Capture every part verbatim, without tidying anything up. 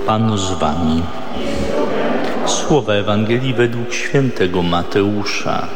Pan z wami. Słowa Ewangelii według świętego Mateusza.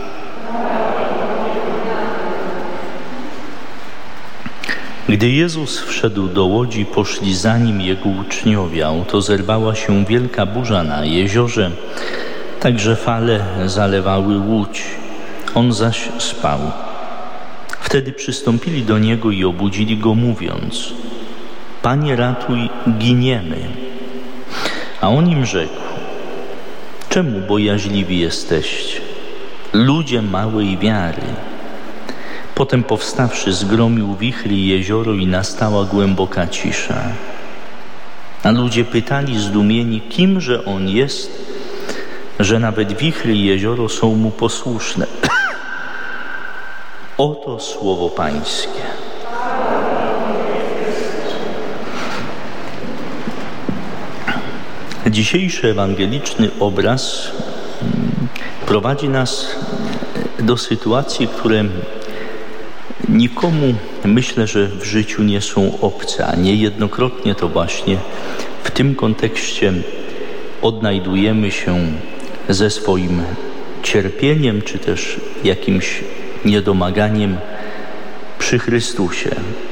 Gdy Jezus wszedł do łodzi, poszli za nim jego uczniowie, a oto zerwała się wielka burza na jeziorze, tak że fale zalewały łódź. On zaś spał. Wtedy przystąpili do niego i obudzili go, mówiąc: Panie, ratuj, giniemy. A on im rzekł: czemu bojaźliwi jesteście, ludzie małej wiary? Potem powstawszy, zgromił wichry i jezioro i nastała głęboka cisza. A ludzie pytali zdumieni, kimże on jest, że nawet wichry i jezioro są mu posłuszne. Oto słowo Pańskie. Dzisiejszy ewangeliczny obraz prowadzi nas do sytuacji, które nikomu, myślę, że w życiu nie są obce, a niejednokrotnie to właśnie w tym kontekście odnajdujemy się ze swoim cierpieniem, czy też jakimś niedomaganiem przy Chrystusie.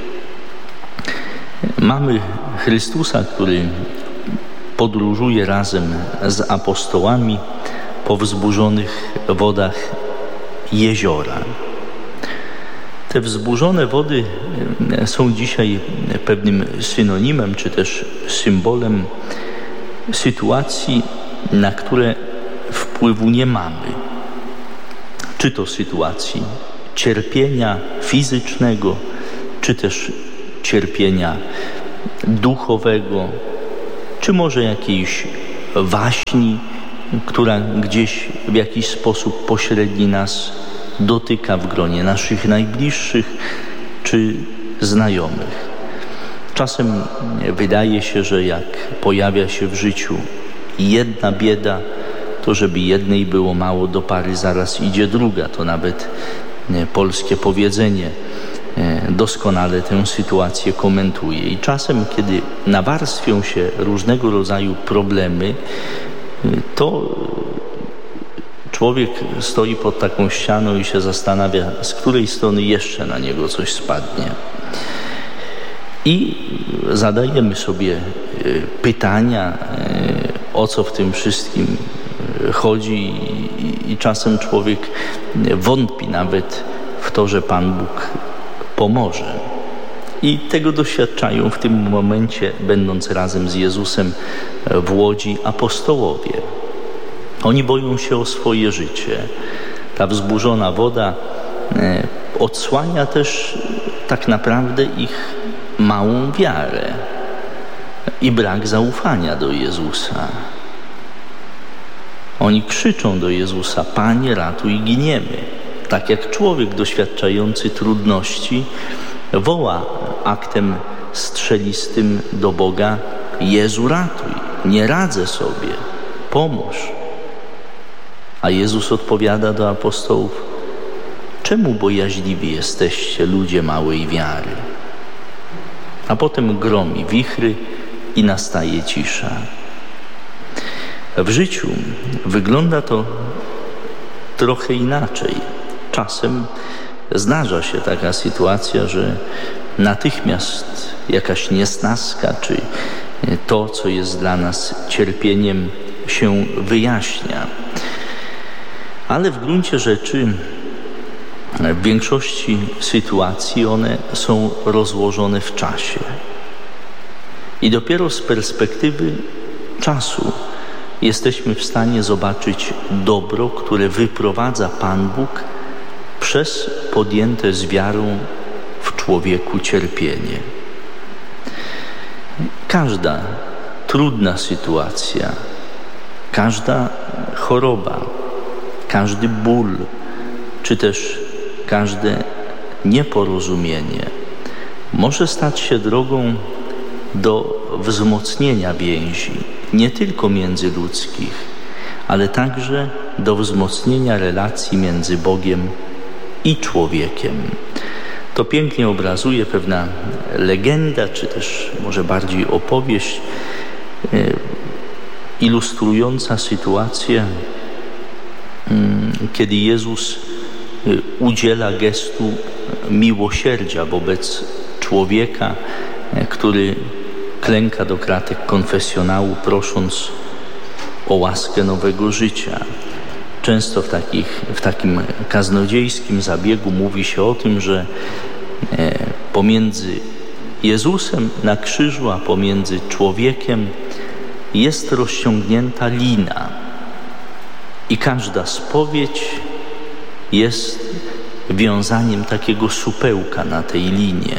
Mamy Chrystusa, który podróżuje razem z apostołami po wzburzonych wodach jeziora. Te wzburzone wody są dzisiaj pewnym synonimem, czy też symbolem sytuacji, na które wpływu nie mamy. Czy to sytuacji cierpienia fizycznego, czy też cierpienia duchowego, czy może jakiejś waśni, która gdzieś w jakiś sposób pośredni nas dotyka w gronie naszych najbliższych czy znajomych. Czasem wydaje się, że jak pojawia się w życiu jedna bieda, to żeby jednej było mało, do pary zaraz idzie druga. To nawet polskie powiedzenie doskonale tę sytuację komentuje. I czasem, kiedy nawarstwią się różnego rodzaju problemy, to człowiek stoi pod taką ścianą i się zastanawia, z której strony jeszcze na niego coś spadnie. I zadajemy sobie pytania, o co w tym wszystkim chodzi, i czasem człowiek wątpi nawet w to, że Pan Bóg pomoże. I tego doświadczają w tym momencie, będąc razem z Jezusem w łodzi, apostołowie. Oni boją się o swoje życie. Ta wzburzona woda odsłania też tak naprawdę ich małą wiarę i brak zaufania do Jezusa. Oni krzyczą do Jezusa: Panie, ratuj, giniemy. Tak jak człowiek doświadczający trudności woła aktem strzelistym do Boga: Jezu, ratuj, nie radzę sobie, pomóż. A Jezus odpowiada do apostołów: czemu bojaźliwi jesteście, ludzie małej wiary? A potem gromi wichry i nastaje cisza. W życiu wygląda to trochę inaczej. Czasem zdarza się taka sytuacja, że natychmiast jakaś niesnaska, czy to, co jest dla nas cierpieniem, się wyjaśnia. Ale w gruncie rzeczy w większości sytuacji one są rozłożone w czasie. I dopiero z perspektywy czasu jesteśmy w stanie zobaczyć dobro, które wyprowadza Pan Bóg przez podjęte z wiarą w człowieku cierpienie. Każda trudna sytuacja, każda choroba, każdy ból, czy też każde nieporozumienie może stać się drogą do wzmocnienia więzi, nie tylko międzyludzkich, ale także do wzmocnienia relacji między Bogiem i człowiekiem. To pięknie obrazuje pewna legenda, czy też może bardziej opowieść ilustrująca sytuację, kiedy Jezus udziela gestu miłosierdzia wobec człowieka, który klęka do kratek konfesjonału, prosząc o łaskę nowego życia. Często w, takich, w takim kaznodziejskim zabiegu mówi się o tym, że pomiędzy Jezusem na krzyżu, a pomiędzy człowiekiem jest rozciągnięta lina i każda spowiedź jest wiązaniem takiego supełka na tej linie,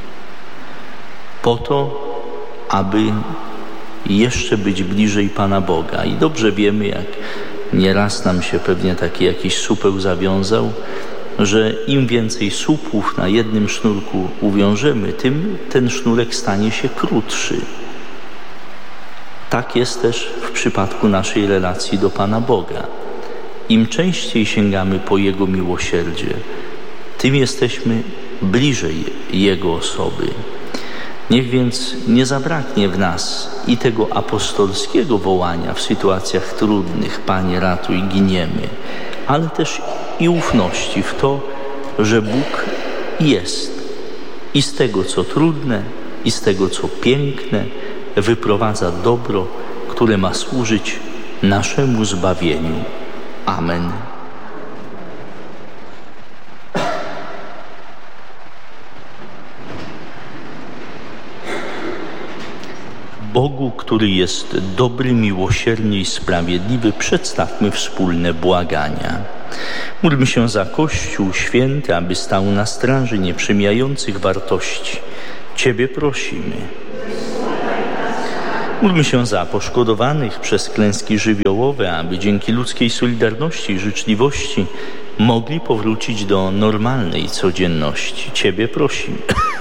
po to, aby jeszcze być bliżej Pana Boga. I dobrze wiemy, jak nieraz nam się pewnie taki jakiś supeł zawiązał, że im więcej słupów na jednym sznurku uwiążemy, tym ten sznurek stanie się krótszy. Tak jest też w przypadku naszej relacji do Pana Boga. Im częściej sięgamy po Jego miłosierdzie, tym jesteśmy bliżej Jego osoby. Niech więc nie zabraknie w nas i tego apostolskiego wołania w sytuacjach trudnych: Panie, ratuj, giniemy, ale też i ufności w to, że Bóg jest i z tego, co trudne, i z tego, co piękne, wyprowadza dobro, które ma służyć naszemu zbawieniu. Amen. Bogu, który jest dobry, miłosierny i sprawiedliwy, przedstawmy wspólne błagania. Módlmy się za Kościół święty, aby stał na straży nieprzemijających wartości. Ciebie prosimy. Módlmy się za poszkodowanych przez klęski żywiołowe, aby dzięki ludzkiej solidarności i życzliwości mogli powrócić do normalnej codzienności. Ciebie prosimy.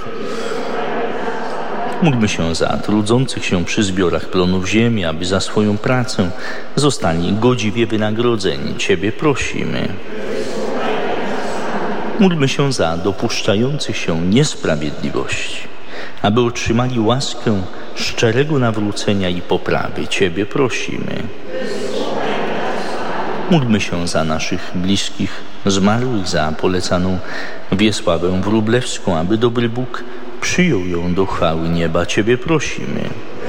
Módlmy się za trudzących się przy zbiorach plonów ziemi, aby za swoją pracę zostali godziwie wynagrodzeni. Ciebie prosimy. Módlmy się za dopuszczających się niesprawiedliwości, aby otrzymali łaskę szczerego nawrócenia i poprawy. Ciebie prosimy. Módlmy się za naszych bliskich zmarłych, za polecaną Wiesławę Wróblewską, aby dobry Bóg przyjął ją do chwały nieba. Ciebie prosimy.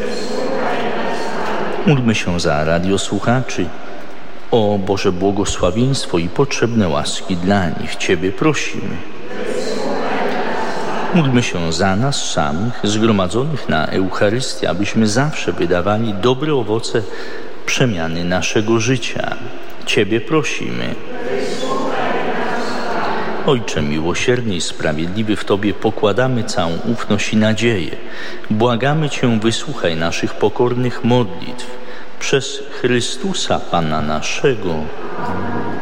Módlmy się za radiosłuchaczy, o Boże błogosławieństwo i potrzebne łaski dla nich. Ciebie prosimy. Módlmy się za nas samych, zgromadzonych na Eucharystię, abyśmy zawsze wydawali dobre owoce przemiany naszego życia. Ciebie prosimy. Ojcze miłosierny i sprawiedliwy, w Tobie pokładamy całą ufność i nadzieję. Błagamy Cię, wysłuchaj naszych pokornych modlitw. Przez Chrystusa Pana naszego.